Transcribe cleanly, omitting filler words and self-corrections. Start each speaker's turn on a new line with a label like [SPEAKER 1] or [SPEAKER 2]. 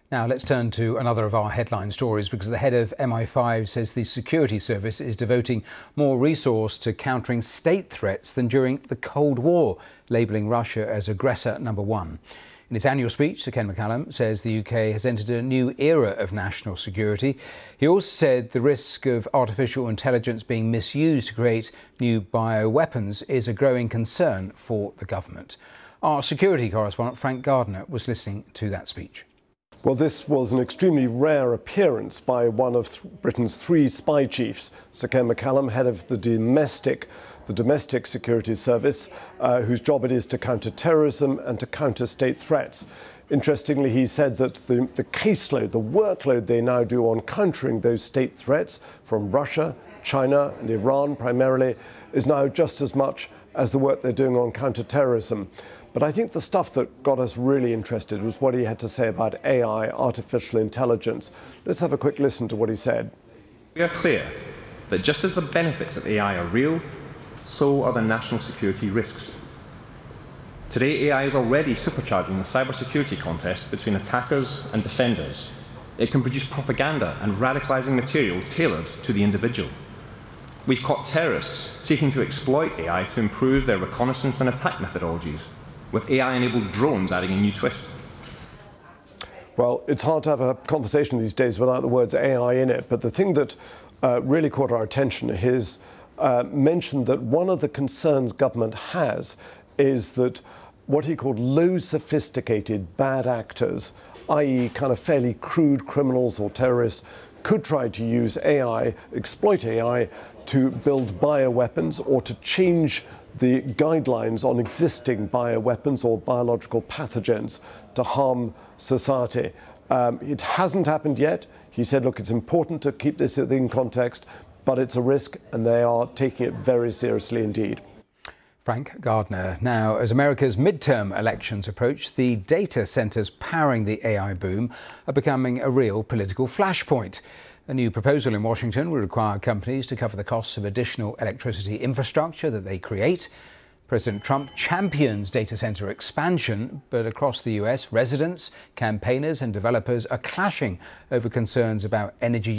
[SPEAKER 1] Now let's turn to another of our headline stories, because the head of MI5 says the security service is devoting more resource to countering state threats than during the Cold War, labelling Russia as aggressor number one. In its annual speech, Sir Ken McCallum says the UK has entered a new era of national security. He also said the risk of artificial intelligence being misused to create new bioweapons is a growing concern for the government. Our security correspondent Frank Gardner was listening to that speech.
[SPEAKER 2] Well, this was an extremely rare appearance by one of Britain's three spy chiefs, Sir Ken McCallum, head of the domestic security service, whose job it is to counter terrorism and to counter state threats. Interestingly, he said that the caseload, the workload they now do on countering those state threats from Russia, China and Iran primarily, is now just as much as the work they're doing on counter-terrorism. But I think the stuff that got us really interested was what he had to say about AI, artificial intelligence. Let's have a quick listen to what he said.
[SPEAKER 3] We are clear that just as the benefits of AI are real, so are the national security risks. Today, AI is already supercharging the cybersecurity contest between attackers and defenders. It can produce propaganda and radicalizing material tailored to the individual. We've caught terrorists seeking to exploit AI to improve their reconnaissance and attack methodologies, with AI-enabled drones adding a new twist.
[SPEAKER 2] Well, it's hard to have a conversation these days without the words AI in it, but the thing that really caught our attention is mentioned that one of the concerns government has is that what he called low sophisticated bad actors, i.e. kind of fairly crude criminals or terrorists, could try to use AI, exploit AI to build bioweapons or to change the guidelines on existing bioweapons or biological pathogens to harm society. It hasn't happened yet. He said, look, it's important to keep this in context, but it's a risk and they are taking it very seriously indeed.
[SPEAKER 1] Frank Gardner. Now, as America's midterm elections approach, the data centres powering the AI boom are becoming a real political flashpoint. A new proposal in Washington will require companies to cover the costs of additional electricity infrastructure that they create. President Trump champions data centre expansion, but across the US, residents, campaigners and developers are clashing over concerns about energy